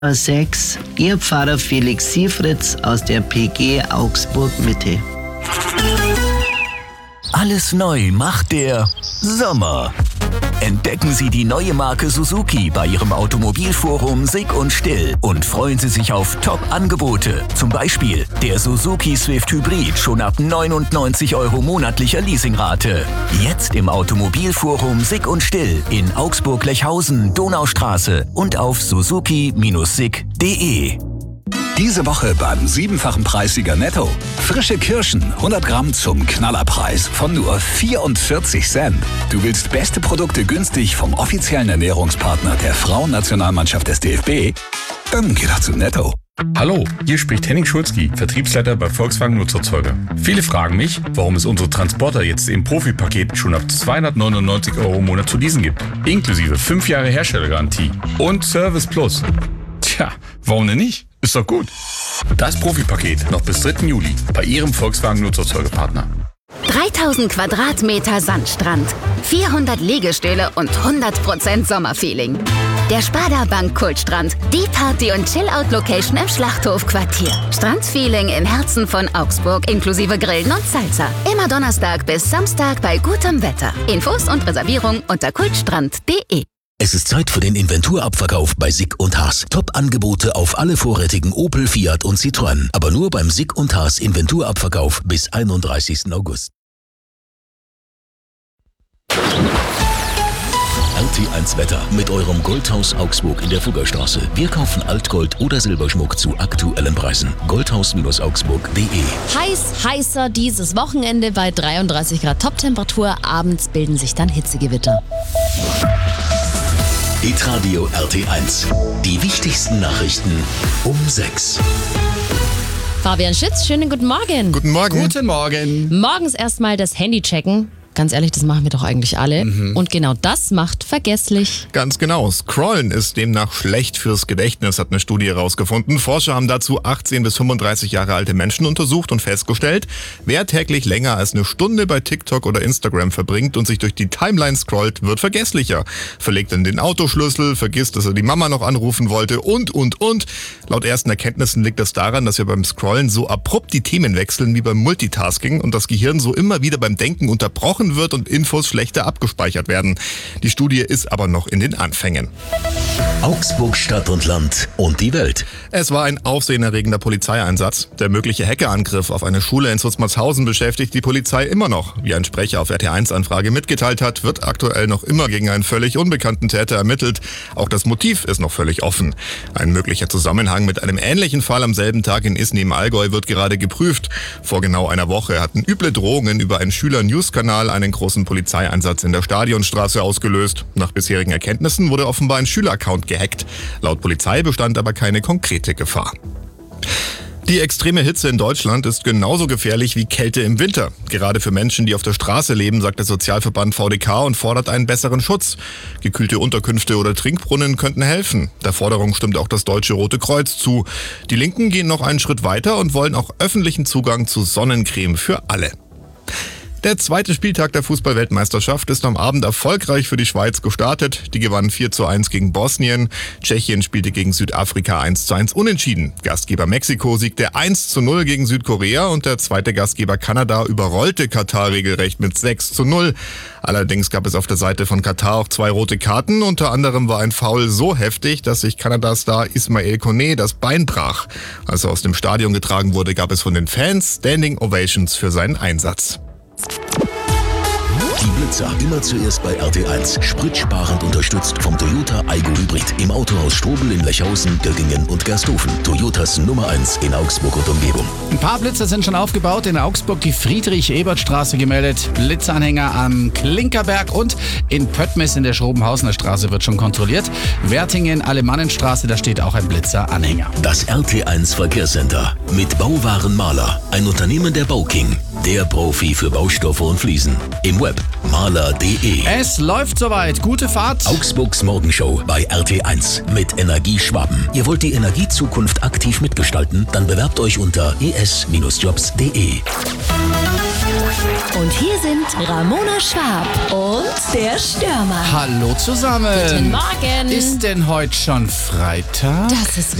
6. Ihr Pfarrer Felix Siefritz aus der PG Augsburg Mitte. Alles neu macht der Sommer. Entdecken Sie die neue Marke Suzuki bei Ihrem Automobilforum Sick und Still und freuen Sie sich auf Top-Angebote. Zum Beispiel der Suzuki Swift Hybrid schon ab 99 € monatlicher Leasingrate. Jetzt im Automobilforum Sick und Still in Augsburg-Lechhausen, Donaustraße und auf suzuki-sick.de. Diese Woche beim 7-fachen Preissieger Netto. Frische Kirschen, 100 Gramm zum Knallerpreis von nur 44 Cent. Du willst beste Produkte günstig vom offiziellen Ernährungspartner der Frauennationalmannschaft des DFB? Dann geh doch zu Netto. Hallo, hier spricht Henning Schulzki, Vertriebsleiter bei Volkswagen Nutzerzeuger. Viele fragen mich, warum es unsere Transporter jetzt im Profipaket schon ab 299 € im Monat zu leasen gibt. Inklusive 5 Jahre Herstellergarantie und Service Plus. Tja, warum denn nicht? Ist doch gut. Das Profipaket noch bis 3. Juli bei Ihrem Volkswagen Nutzerzeugerpartner. 3000 Quadratmeter Sandstrand, 400 Liegestühle und 100% Sommerfeeling. Der Sparda Bank Kultstrand, die Party- und Chill-Out-Location im Schlachthofquartier. Strandfeeling im Herzen von Augsburg inklusive Grillen und Salsa. Immer Donnerstag bis Samstag bei gutem Wetter. Infos und Reservierung unter kultstrand.de. Es ist Zeit für den Inventurabverkauf bei Sick und Haas. Top-Angebote auf alle vorrätigen Opel, Fiat und Citroën. Aber nur beim Sick und Haas Inventurabverkauf bis 31. August. RT1 Wetter mit eurem Goldhaus Augsburg in der Fuggerstraße. Wir kaufen Altgold oder Silberschmuck zu aktuellen Preisen. Goldhaus-augsburg.de. Heißer dieses Wochenende bei 33 Grad Toptemperatur. Abends bilden sich dann Hitzegewitter. Hitradio RT1. Die wichtigsten Nachrichten um 6. Fabian Schütz, schönen guten Morgen. Guten Morgen. Guten Morgen. Morgens erstmal das Handy checken. Ganz ehrlich, das machen wir doch eigentlich alle. Und genau das macht vergesslich. Ganz genau. Scrollen ist demnach schlecht fürs Gedächtnis, hat eine Studie herausgefunden. Forscher haben dazu 18 bis 35 Jahre alte Menschen untersucht und festgestellt, wer täglich länger als eine Stunde bei TikTok oder Instagram verbringt und sich durch die Timeline scrollt, wird vergesslicher. Verlegt dann den Autoschlüssel, vergisst, dass er die Mama noch anrufen wollte und. Laut ersten Erkenntnissen liegt das daran, dass wir beim Scrollen so abrupt die Themen wechseln wie beim Multitasking und das Gehirn so immer wieder beim Denken unterbrochen wird und Infos schlechter abgespeichert werden. Die Studie ist aber noch in den Anfängen. Augsburg Stadt und Land und die Welt. Es war ein aufsehenerregender Polizeieinsatz. Der mögliche Hackerangriff auf eine Schule in Sulzmarshausen beschäftigt die Polizei immer noch. Wie ein Sprecher auf RT1-Anfrage mitgeteilt hat, wird aktuell noch immer gegen einen völlig unbekannten Täter ermittelt. Auch das Motiv ist noch völlig offen. Ein möglicher Zusammenhang mit einem ähnlichen Fall am selben Tag in Isny im Allgäu wird gerade geprüft. Vor genau einer Woche hatten üble Drohungen über einen Schüler-News-Kanal einen großen Polizeieinsatz in der Stadionstraße ausgelöst. Nach bisherigen Erkenntnissen wurde offenbar ein Schüleraccount gehackt. Laut Polizei bestand aber keine konkrete Gefahr. Die extreme Hitze in Deutschland ist genauso gefährlich wie Kälte im Winter. Gerade für Menschen, die auf der Straße leben, sagt der Sozialverband VDK und fordert einen besseren Schutz. Gekühlte Unterkünfte oder Trinkbrunnen könnten helfen. Der Forderung stimmt auch das Deutsche Rote Kreuz zu. Die Linken gehen noch einen Schritt weiter und wollen auch öffentlichen Zugang zu Sonnencreme für alle. Der zweite Spieltag der Fußball-Weltmeisterschaft ist am Abend erfolgreich für die Schweiz gestartet. Die gewannen 4:1 gegen Bosnien. Tschechien spielte gegen Südafrika 1:1 unentschieden. Gastgeber Mexiko siegte 1:0 gegen Südkorea und der zweite Gastgeber Kanada überrollte Katar regelrecht mit 6:0. Allerdings gab es auf der Seite von Katar auch 2 rote Karten. Unter anderem war ein Foul so heftig, dass sich Kanada-Star Ismail Koné das Bein brach. Als er aus dem Stadion getragen wurde, gab es von den Fans Standing Ovations für seinen Einsatz. Die Blitzer immer zuerst bei RT1. Spritsparend unterstützt vom Toyota Aygo Hybrid. Im Autohaus Strobel in Lechhausen, Göggingen und Gersthofen. Toyotas Nummer 1 in Augsburg und Umgebung. Ein paar Blitzer sind schon aufgebaut. In Augsburg die Friedrich-Ebert-Straße gemeldet. Blitzanhänger am Klinkerberg und in Pöttmes in der Schrobenhausener Straße wird schon kontrolliert. Wertingen, Alemannenstraße, da steht auch ein Blitzeranhänger. Das RT1 Verkehrscenter mit Bauwaren Maler. Ein Unternehmen der Bauking. Der Profi für Baustoffe und Fliesen. Im Web maler.de. Es läuft soweit. Gute Fahrt. Augsburgs Morgenshow bei RT1 mit Energieschwaben. Ihr wollt die Energiezukunft aktiv mitgestalten? Dann bewerbt euch unter es-jobs.de. Und hier sind Ramona Schwab und der Stürmer. Hallo zusammen. Guten Morgen. Ist denn heute schon Freitag? Das ist